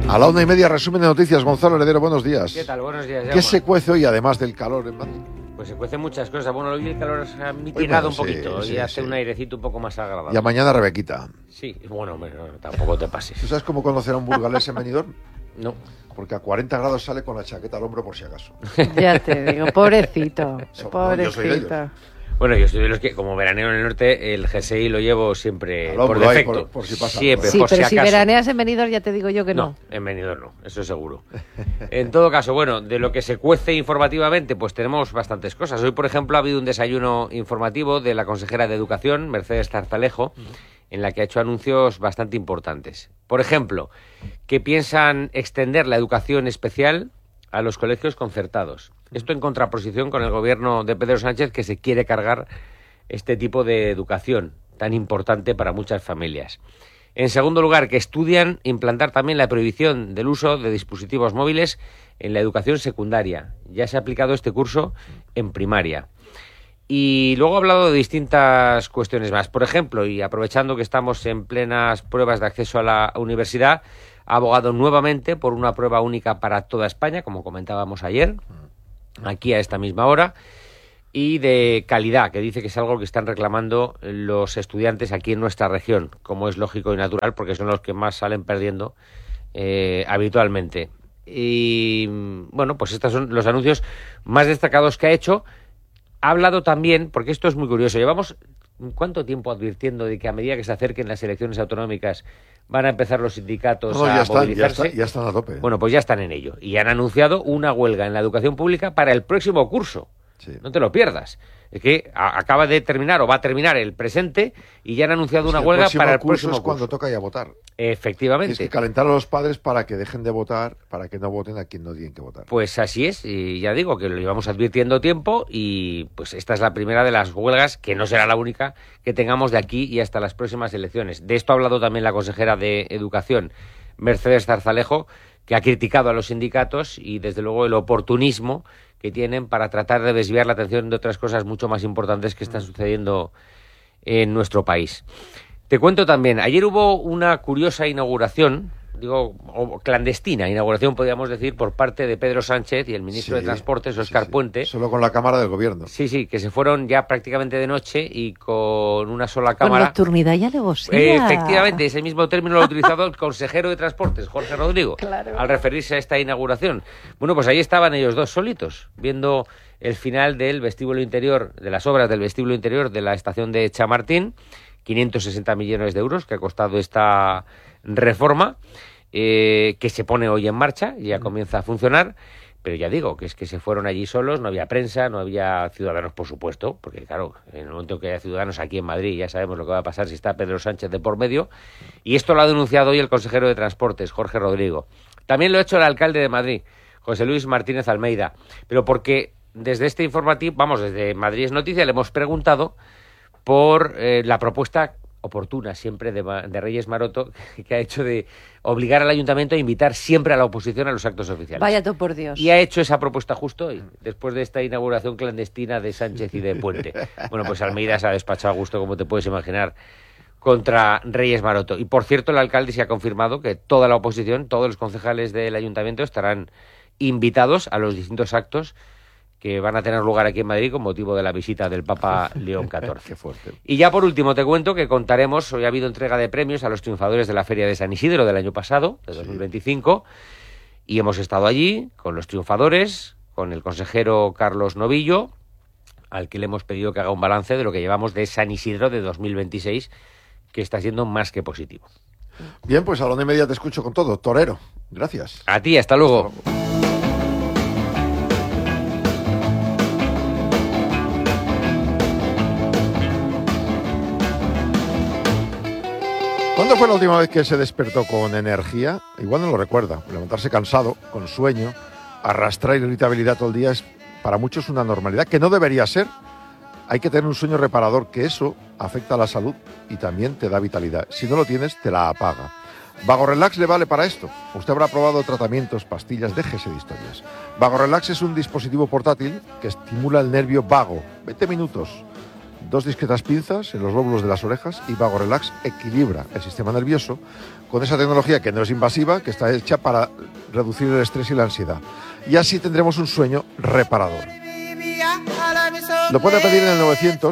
A la 1:30, resumen de noticias. Gonzalo Heredero, buenos días. ¿Qué tal? Buenos días, Jaume. ¿Qué se cuece hoy, además del calor en Madrid? Pues se cuecen muchas cosas. Bueno, hoy el calor se ha mitigado un poquito. Sí, y hace sí. un airecito un poco más agradable. Y a mañana Rebequita. Sí, bueno, tampoco te pases. ¿Tú sabes cómo conocer a un burgalés en Benidorm? No. Porque a 40 grados sale con la chaqueta al hombro por si acaso. Ya te digo, pobrecito. No, yo soy de ellos. Pobrecito. Bueno, yo soy de los que, como veraneo en el norte, el jersey lo llevo siempre Al hombro, por ahí, defecto. por si pasa Siempre, algo. Sí, por pero si si acaso. veraneas en Benidorm ya te digo yo que no. No, en Benidorm no, eso seguro. En todo caso, bueno, de lo que se cuece informativamente, pues tenemos bastantes cosas. Hoy, por ejemplo, ha habido un desayuno informativo de la consejera de Educación, Mercedes Zarzalejo, en la que ha hecho anuncios bastante importantes. Por ejemplo, que piensan extender la educación especial a los colegios concertados. Esto en contraposición con el gobierno de Pedro Sánchez, que se quiere cargar este tipo de educación tan importante para muchas familias. En segundo lugar, que estudian implantar también la prohibición del uso de dispositivos móviles en la educación secundaria. Ya se ha aplicado este curso en primaria. Y luego ha hablado de distintas cuestiones más. Por ejemplo, y aprovechando que estamos en plenas pruebas de acceso a la universidad, ha abogado nuevamente por una prueba única para toda España, como comentábamos ayer, aquí a esta misma hora, y de calidad, que dice que es algo que están reclamando los estudiantes aquí en nuestra región, como es lógico y natural, porque son los que más salen perdiendo habitualmente. Y bueno, pues estos son los anuncios más destacados que ha hecho. Ha hablado también, porque esto es muy curioso, llevamos ¿cuánto tiempo advirtiendo de que a medida que se acerquen las elecciones autonómicas van a empezar los sindicatos a movilizarse? Ya están a tope. Bueno, pues ya están en ello. Y han anunciado una huelga en la educación pública para el próximo curso. Sí. No te lo pierdas. Es que acaba de terminar o va a terminar el presente y ya han anunciado una huelga para el próximo es cuando curso. toca ya votar. Efectivamente. Tienes que calentar a los padres para que dejen de votar, para que no voten a quien no tienen que votar. Pues así es, y ya digo que lo llevamos advirtiendo tiempo y pues esta es la primera de las huelgas, que no será la única que tengamos de aquí y hasta las próximas elecciones. De esto ha hablado también la consejera de Educación, Mercedes Zarzalejo, que ha criticado a los sindicatos y desde luego el oportunismo que tienen para tratar de desviar la atención de otras cosas mucho más importantes que están sucediendo en nuestro país. Te cuento también, ayer hubo una curiosa inauguración, o clandestina inauguración, podríamos decir, por parte de Pedro Sánchez y el ministro de Transportes, Óscar Puente. Solo con la cámara del gobierno. Sí, que se fueron ya prácticamente de noche y con una sola cámara. Con nocturnidad y alevosía. Efectivamente, ese mismo término lo ha utilizado el consejero de Transportes, Jorge Rodrigo, Claro. al referirse a esta inauguración. Bueno, pues ahí estaban ellos dos solitos, viendo el final del vestíbulo interior, de las obras del vestíbulo interior de la estación de Chamartín, 560 millones de euros que ha costado esta reforma, que se pone hoy en marcha y ya comienza a funcionar. Pero ya digo, que es que se fueron allí solos, no había prensa, no había ciudadanos, por supuesto, porque claro, en el momento que haya ciudadanos aquí en Madrid ya sabemos lo que va a pasar si está Pedro Sánchez de por medio, y esto lo ha denunciado hoy el consejero de Transportes, Jorge Rodrigo. También lo ha hecho el alcalde de Madrid, José Luis Martínez Almeida, pero porque desde este informativo, desde Madrid es Noticia, le hemos preguntado por la propuesta oportuna siempre de Reyes Maroto, que ha hecho de obligar al ayuntamiento a invitar siempre a la oposición a los actos oficiales. Vaya tú por Dios. Y ha hecho esa propuesta justo hoy, después de esta inauguración clandestina de Sánchez y de Puente. Bueno, pues Almeida se ha despachado a gusto, como te puedes imaginar, contra Reyes Maroto. Y por cierto, el alcalde se ha confirmado que toda la oposición, todos los concejales del ayuntamiento estarán invitados a los distintos actos que van a tener lugar aquí en Madrid con motivo de la visita del Papa León XIV. Qué fuerte. Y ya por último te cuento que contaremos, hoy ha habido entrega de premios a los triunfadores de la Feria de San Isidro del año pasado, de 2025, y hemos estado allí con los triunfadores, con el consejero Carlos Novillo, al que le hemos pedido que haga un balance de lo que llevamos de San Isidro de 2026, que está siendo más que positivo. Bien, pues a la 1:30 te escucho con todo. Torero, gracias. A ti, hasta luego. ¿Cuándo fue la última vez que se despertó con energía? Igual no lo recuerda. Levantarse cansado, con sueño, arrastrar irritabilidad todo el día es para muchos una normalidad que no debería ser. Hay que tener un sueño reparador, que eso afecta a la salud y también te da vitalidad. Si no lo tienes, te la apaga. Vago Relax le vale para esto. Usted habrá probado tratamientos, pastillas, déjese de historias. Vago Relax es un dispositivo portátil que estimula el nervio vago. 20 minutos. 2 discretas pinzas en los lóbulos de las orejas y Vago Relax equilibra el sistema nervioso con esa tecnología que no es invasiva, que está hecha para reducir el estrés y la ansiedad. Y así tendremos un sueño reparador. Lo puede pedir en el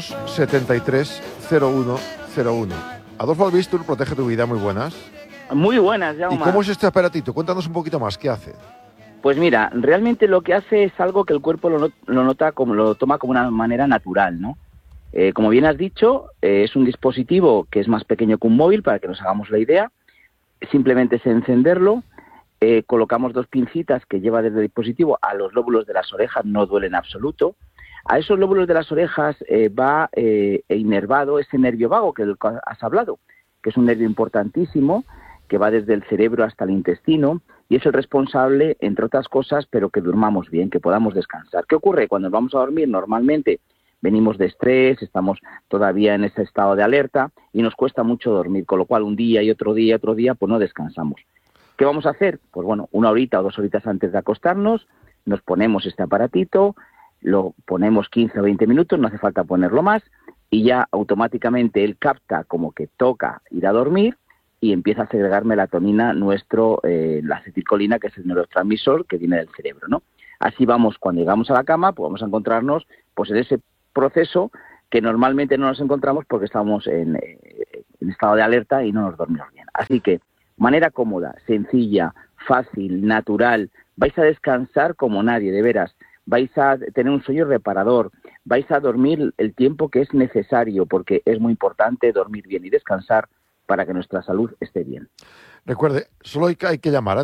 973 0101. Adolfo Albistur, Protege tu Vida, muy buenas. Muy buenas, Jaume. ¿Y cómo es este aparatito? Cuéntanos un poquito más, ¿qué hace? Pues mira, realmente lo que hace es algo que el cuerpo lo toma como una manera natural, ¿no? Como bien has dicho, es un dispositivo que es más pequeño que un móvil, para que nos hagamos la idea. Simplemente es encenderlo, colocamos 2 pincitas que lleva desde el dispositivo a los lóbulos de las orejas, no duele en absoluto. A esos lóbulos de las orejas va inervado ese nervio vago que has hablado, que es un nervio importantísimo, que va desde el cerebro hasta el intestino, y es el responsable, entre otras cosas, pero que durmamos bien, que podamos descansar. ¿Qué ocurre? Cuando vamos a dormir, normalmente venimos de estrés, estamos todavía en ese estado de alerta y nos cuesta mucho dormir, con lo cual un día y otro día, pues no descansamos. ¿Qué vamos a hacer? Pues bueno, 1 horita o 2 horitas antes de acostarnos, nos ponemos este aparatito, lo ponemos 15 o 20 minutos, no hace falta ponerlo más, y ya automáticamente él capta como que toca ir a dormir y empieza a segregar melatonina, la acetilcolina, que es el neurotransmisor que viene del cerebro, ¿no? Así vamos, cuando llegamos a la cama, pues vamos a encontrarnos pues en ese proceso que normalmente no nos encontramos porque estamos en estado de alerta y no nos dormimos bien. Así que, manera cómoda, sencilla, fácil, natural, vais a descansar como nadie, de veras. Vais a tener un sueño reparador, vais a dormir el tiempo que es necesario, porque es muy importante dormir bien y descansar para que nuestra salud esté bien. Recuerde, solo hay que llamar a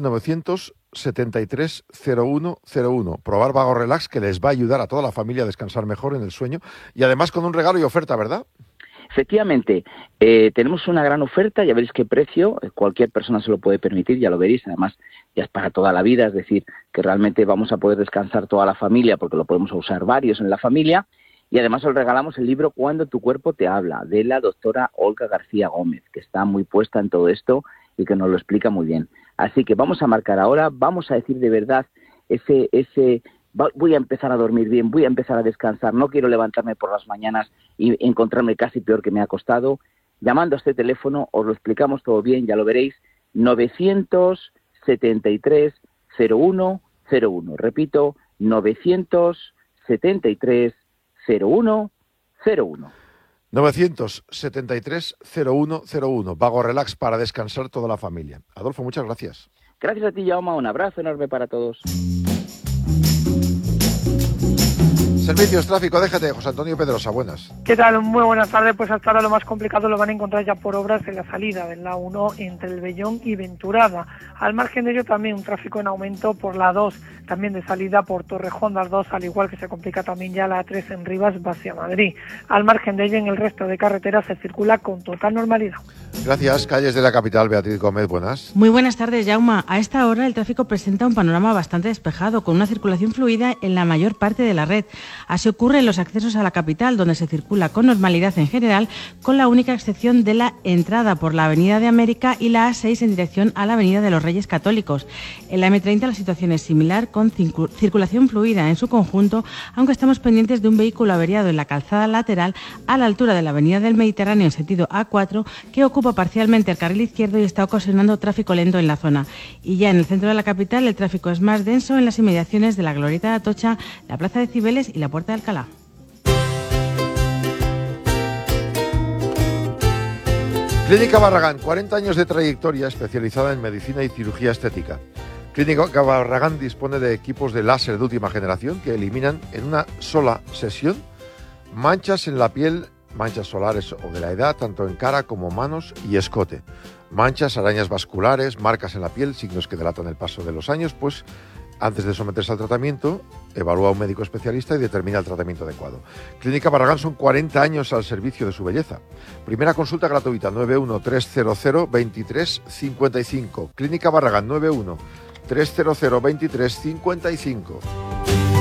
973 0101, probar Vago Relax, que les va a ayudar a toda la familia a descansar mejor en el sueño, y además con un regalo y oferta, ¿verdad? Efectivamente, tenemos una gran oferta, ya veréis qué precio, cualquier persona se lo puede permitir, ya lo veréis, además ya es para toda la vida, es decir, que realmente vamos a poder descansar toda la familia porque lo podemos usar varios en la familia, y además os regalamos el libro Cuando tu cuerpo te habla, de la doctora Olga García Gómez, que está muy puesta en todo esto y que nos lo explica muy bien. Así que vamos a marcar ahora, vamos a decir de verdad voy a empezar a dormir bien, voy a empezar a descansar, no quiero levantarme por las mañanas y encontrarme casi peor que me ha costado. Llamando a este teléfono os lo explicamos todo bien, ya lo veréis, 973 0101. Repito, 973 0101. 973 0101. Vago Relax, para descansar toda la familia. Adolfo, muchas gracias. Gracias a ti, Jaume. Un abrazo enorme para todos. Servicios, tráfico, déjate, José Antonio Pedrosa, buenas. ¿Qué tal? Muy buenas tardes. Pues hasta ahora lo más complicado lo van a encontrar ya por obras en la salida de la 1 entre el Vellón y Venturada. Al margen de ello también un tráfico en aumento por la 2, también de salida por Torrejón 2, al igual que se complica también ya la 3 en Rivas hacia Madrid. Al margen de ello, en el resto de carreteras se circula con total normalidad. Gracias. Calles de la capital, Beatriz Gómez, buenas. Muy buenas tardes, Jaume. A esta hora el tráfico presenta un panorama bastante despejado, con una circulación fluida en la mayor parte de la red. Así ocurre en los accesos a la capital, donde se circula con normalidad en general, con la única excepción de la entrada por la Avenida de América y la A6 en dirección a la Avenida de los Reyes Católicos. En la M30 la situación es similar, con circulación fluida en su conjunto, aunque estamos pendientes de un vehículo averiado en la calzada lateral a la altura de la Avenida del Mediterráneo en sentido A4, que ocupa parcialmente el carril izquierdo y está ocasionando tráfico lento en la zona. Y ya en el centro de la capital el tráfico es más denso en las inmediaciones de la Glorieta de Atocha, la Plaza de Cibeles y la Puerta de Alcalá. Clínica Barragán, 40 años de trayectoria especializada en medicina y cirugía estética. Clínica Barragán dispone de equipos de láser de última generación que eliminan en una sola sesión manchas en la piel, manchas solares o de la edad, tanto en cara como manos y escote. Manchas, arañas vasculares, marcas en la piel, signos que delatan el paso de los años, pues antes de someterse al tratamiento, evalúa a un médico especialista y determina el tratamiento adecuado. Clínica Barragán son 40 años al servicio de su belleza. Primera consulta gratuita, 913002355. Clínica Barragán, 913002355.